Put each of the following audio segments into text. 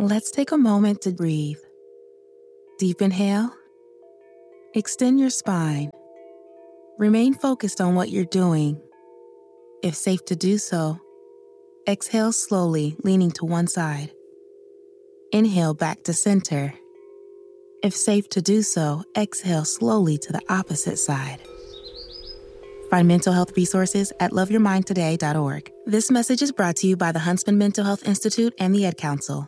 Let's take a moment to breathe. Deep inhale. Extend your spine. Remain focused on what you're doing. If safe to do so, exhale slowly, leaning to one side. Inhale back to center. If safe to do so, exhale slowly to the opposite side. Find mental health resources at loveyourmindtoday.org. This message is brought to you by the Huntsman Mental Health Institute and the Ad Council.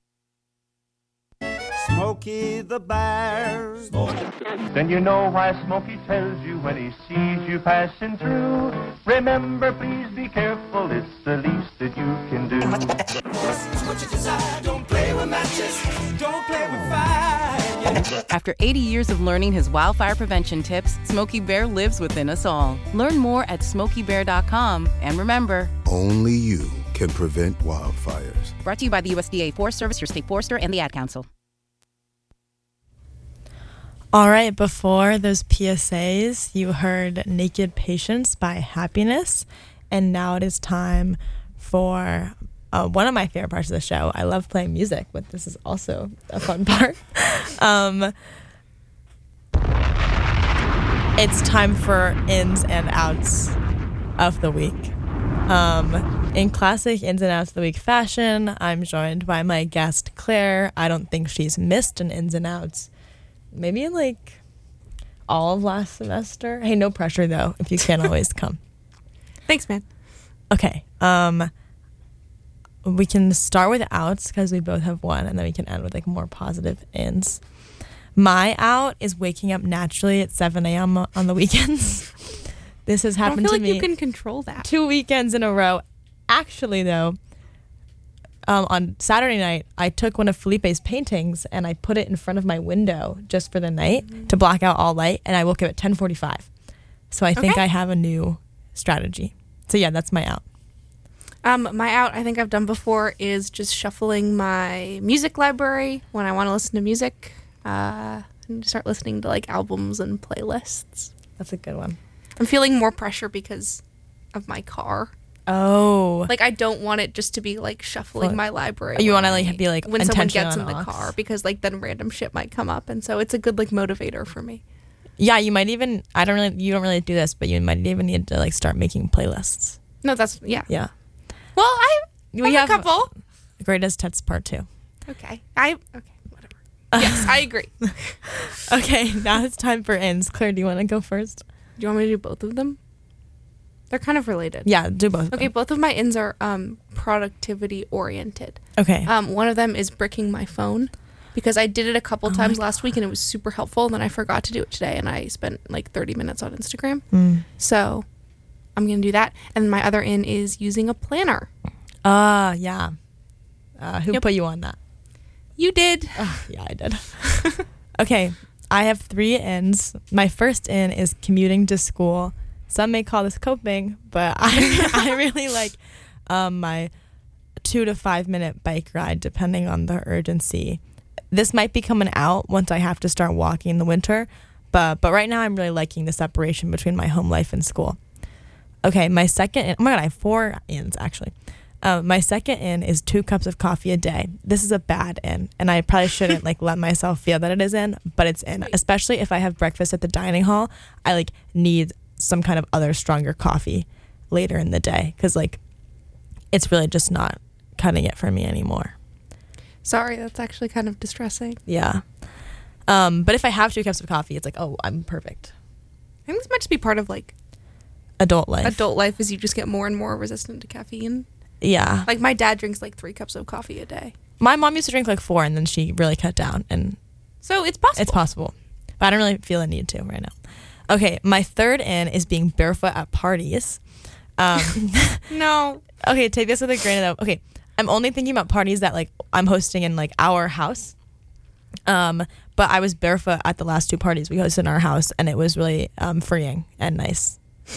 Smokey the Bear. Then you know why Smokey tells you when he sees you passing through. Remember, please be careful, it's the least that you can do. It's what you desire, don't play with matches, don't play with fire. After 80 years of learning his wildfire prevention tips, Smokey Bear lives within us all. Learn more at SmokeyBear.com. And remember, only you can prevent wildfires. Brought to you by the USDA Forest Service, your state forester, and the Ad Council. All right, before those PSAs, you heard Naked Patience by Happiness. And now it is time for one of my favorite parts of the show. I love playing music, but this is also a fun part. It's time for ins and outs of the week. In classic ins and outs of the week fashion, I'm joined by my guest, Claire. I don't think she's missed an ins and outs. Maybe like all of last semester. Hey, no pressure though, if you can't always come. Thanks, man. Okay. We can start with outs because we both have one, and then we can end with like more positive ins. My out is waking up naturally at 7 a.m. on the weekends. This has happened to me. I don't feel like you can control that. 2 weekends in a row. Actually, though, on Saturday night, I took one of Felipe's paintings and I put it in front of my window just for the night to block out all light, and I woke up at 10:45. So I think I have a new strategy. So yeah, that's my out. My out, I think I've done before, is just shuffling my music library when I want to listen to music. And start listening to like albums and playlists. That's a good one. I'm feeling more pressure because of my car. Oh. Like, I don't want it just to be like shuffling my library. You want to like be like when someone gets in the car, because like then random shit might come up, and so it's a good like motivator for me. Yeah, you might even you don't really do this, but you might even need to like start making playlists. No, that's yeah. Yeah. Well, we have a couple. Greatest Hits Part 2. Okay. Whatever. Yes, I agree. Okay, now it's time for ins. Claire, do you want to go first? Do you want me to do both of them? They're kind of related. Yeah, do both. Okay, both of my ins are productivity oriented. Okay. One of them is bricking my phone, because I did it a couple times last week and it was super helpful, and then I forgot to do it today and I spent like 30 minutes on Instagram. So I'm going to do that. And my other in is using a planner. Yeah. Who put you on that? You did. Yeah, I did. Okay, I have 3 ins. My first in is commuting to school. Some may call this coping, but I really like my 2 to 5 minute bike ride, depending on the urgency. This might become an out once I have to start walking in the winter, but right now I'm really liking the separation between my home life and school. Okay, my second in, oh my God, I have 4 ins actually. My second in is 2 cups of coffee a day. This is a bad in, and I probably shouldn't like let myself feel that it is in, but it's in. Especially if I have breakfast at the dining hall, I like need some kind of other stronger coffee later in the day, because like it's really just not cutting it for me anymore. Sorry, that's actually kind of distressing. Yeah. But if I have 2 cups of coffee, it's like, oh, I'm perfect. I think this might just be part of like adult life. Adult life is you just get more and more resistant to caffeine. Yeah. Like my dad drinks like 3 cups of coffee a day. My mom used to drink like 4, and then she really cut down, and so it's possible. It's possible. But I don't really feel a need to right now. Okay, my third in is being barefoot at parties. No. Okay, take this with a grain of okay. I'm only thinking about parties that like I'm hosting in like our house. But I was barefoot at the last 2 parties we hosted in our house, and it was really freeing and nice.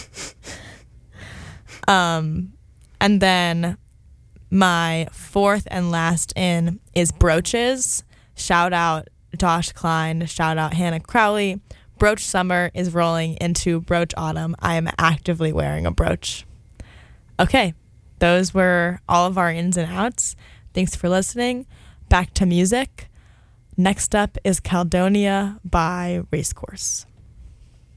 And then my 4th and last in is brooches. Shout out Josh Klein. Shout out Hannah Crowley. Brooch summer is rolling into brooch autumn. I am actively wearing a brooch. Okay, those were all of our ins and outs. Thanks for listening. back to music. Next up is Caledonia by Racecourse.